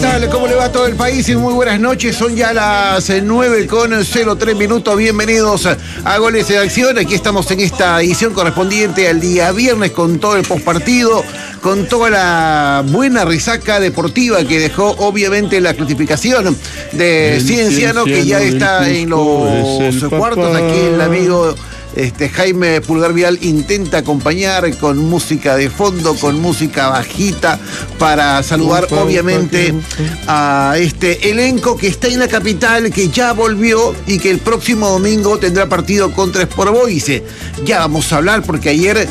tal? ¿Cómo le va a todo el país? Y muy buenas noches. Son ya las 9:03 minutos. Bienvenidos a Goles de Acción. Aquí estamos en esta edición correspondiente al día viernes con todo el postpartido, con toda la buena risaca deportiva que dejó obviamente la clasificación de Cienciano, que ya está en los cuartos. Aquí el amigo Jaime Pulgar Vial intenta acompañar con música de fondo, con música bajita, para saludar obviamente a este elenco que está en la capital, que ya volvió y que el próximo domingo tendrá partido contra Sport Boys. Ya vamos a hablar, porque ayer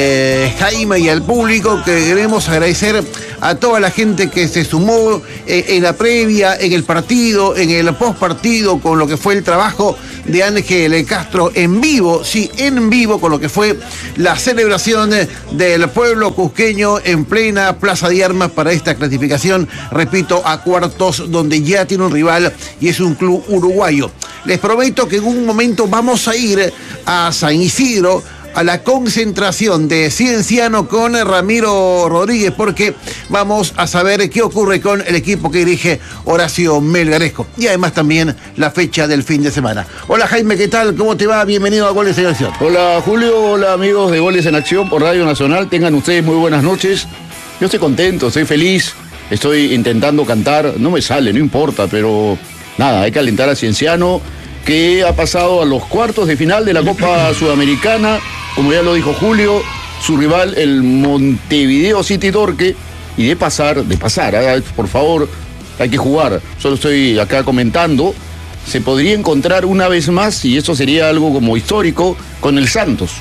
Jaime y al público que queremos agradecer a toda la gente que se sumó en la previa, en el partido, en el postpartido, con lo que fue el trabajo de Ángel Castro en vivo, sí, en vivo, con lo que fue la celebración del pueblo cusqueño en plena Plaza de Armas para esta clasificación, repito, a cuartos, donde ya tiene un rival y es un club uruguayo. Les prometo que en un momento vamos a ir a San Isidro, a la concentración de Cienciano con Ramiro Rodríguez, porque vamos a saber qué ocurre con el equipo que dirige Horacio Melgarejo, y además también la fecha del fin de semana. Hola Jaime, ¿qué tal? ¿Cómo te va? Bienvenido a Goles en Acción. Hola Julio, hola amigos de Goles en Acción por Radio Nacional, tengan ustedes muy buenas noches. Yo estoy contento, estoy feliz, estoy intentando cantar, no me sale, no importa, pero nada, hay que alentar a Cienciano, que ha pasado a los cuartos de final de la Copa Sudamericana. Como ya lo dijo Julio, su rival, el Montevideo City Torque, y de pasar, por favor, hay que jugar. Solo estoy acá comentando, se podría encontrar una vez más, y eso sería algo como histórico, con el Santos,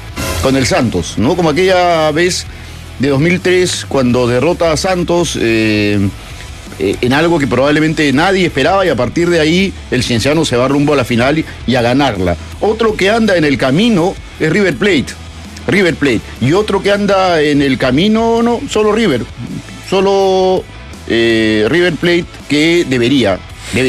¿no? Como aquella vez de 2003, cuando derrota a Santos en algo que probablemente nadie esperaba, y a partir de ahí el Cienciano se va rumbo a la final y a ganarla. Otro que anda en el camino es River Plate, y otro que anda en el camino, no, solo River Plate, que debería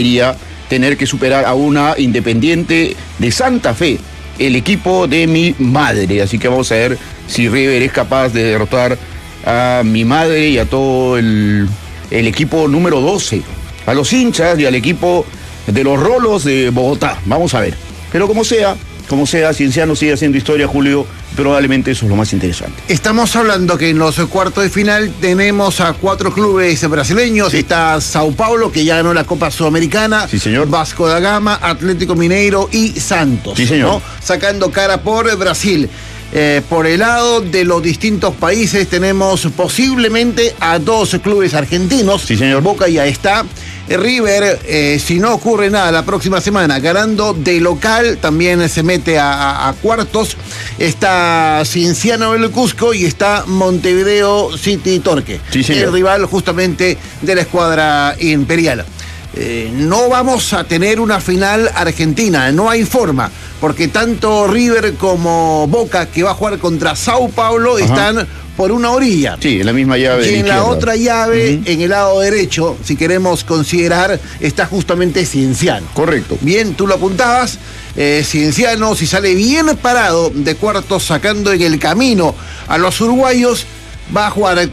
tener que superar a una Independiente de Santa Fe, el equipo de mi madre. Así que vamos a ver si River es capaz de derrotar a mi madre y a todo el equipo número 12, a los hinchas y al equipo de los Rolos de Bogotá. Vamos a ver. Pero como sea, Cienciano sigue haciendo historia, Julio. Probablemente eso es lo más interesante. Estamos hablando que en los cuartos de final tenemos a 4 clubes brasileños. Sí. Está Sao Paulo, que ya ganó la Copa Sudamericana. Sí, señor. Vasco da Gama, Atlético Mineiro y Santos. Sí, señor. ¿No? Sacando cara por Brasil. Por el lado de los distintos países tenemos posiblemente a 2 clubes argentinos. Sí, señor. Boca ya está. River, si no ocurre nada la próxima semana, ganando de local, también se mete a cuartos. Está Cienciano del Cusco y está Montevideo City Torque, sí, el rival justamente de la escuadra imperial. No vamos a tener una final argentina, no hay forma, porque tanto River como Boca, que va a jugar contra Sao Paulo, están por una orilla. Sí, en la misma llave. Y en la otra llave, en el lado derecho, si queremos considerar, está justamente Cienciano. Correcto. Bien, tú lo apuntabas. Cienciano, si sale bien parado de cuartos, sacando en el camino a los uruguayos, va a jugar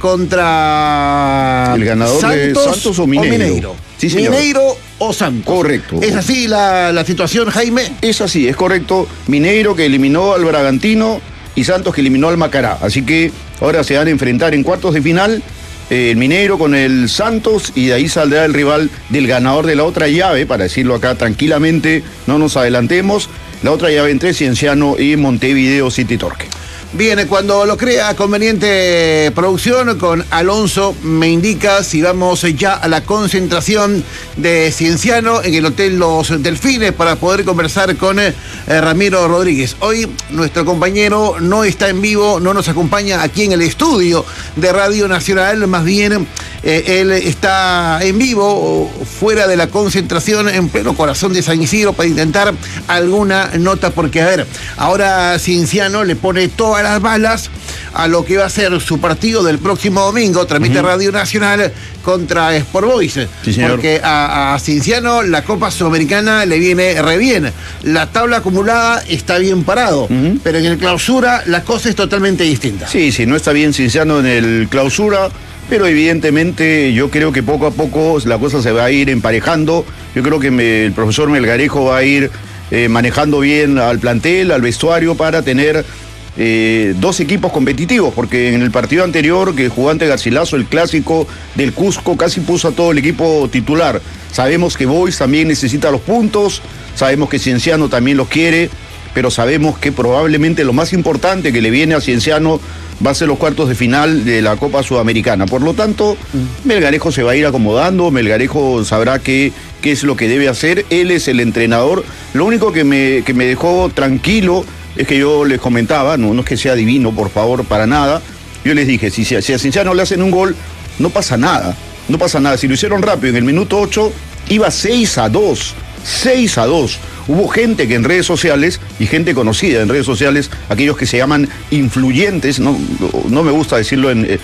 contra el ganador de Santos o Mineiro. Sí, señor. Mineiro o Santos. Correcto. ¿Es así la situación, Jaime? Es así, es correcto. Mineiro, que eliminó al Bragantino, y Santos, que eliminó al Macará. Así que ahora se van a enfrentar en cuartos de final el Mineiro con el Santos, y de ahí saldrá el rival del ganador de la otra llave, para decirlo acá tranquilamente, no nos adelantemos, la otra llave entre Cienciano y Montevideo City Torque. Bien, cuando lo crea conveniente producción, con Alonso me indica si vamos ya a la concentración de Cienciano en el Hotel Los Delfines para poder conversar con Ramiro Rodríguez. Hoy nuestro compañero no está en vivo, no nos acompaña aquí en el estudio de Radio Nacional, más bien él está en vivo, fuera de la concentración, en pleno corazón de San Isidro, para intentar alguna nota, porque a ver, ahora Cienciano le pone todas las balas a lo que va a ser su partido del próximo domingo. Transmite Radio Nacional contra Sport Boys. Sí, señor. Porque a Cienciano la Copa Sudamericana le viene re bien. La tabla acumulada está bien parado, pero en el clausura la cosa es totalmente distinta. Sí, no está bien Cienciano en el clausura, pero evidentemente yo creo que poco a poco la cosa se va a ir emparejando. Yo creo que el profesor Melgarejo va a ir manejando bien al plantel, al vestuario, para tener dos equipos competitivos, porque en el partido anterior que jugó ante Garcilaso, el clásico del Cusco, casi puso a todo el equipo titular. Sabemos que Boys también necesita los puntos, sabemos que Cienciano también los quiere, pero sabemos que probablemente lo más importante que le viene a Cienciano va a ser los cuartos de final de la Copa Sudamericana. Por lo tanto, Melgarejo se va a ir acomodando, Melgarejo sabrá qué es lo que debe hacer, él es el entrenador. Lo único que me dejó tranquilo es que yo les comentaba, no es que sea divino, por favor, para nada. Yo les dije, si a Cienciano le hacen un gol, no pasa nada. No pasa nada. Si lo hicieron rápido, en el minuto 8 iba 6-2. 6-2. Hubo gente que en redes sociales, y gente conocida en redes sociales, aquellos que se llaman influyentes, no me gusta decirlo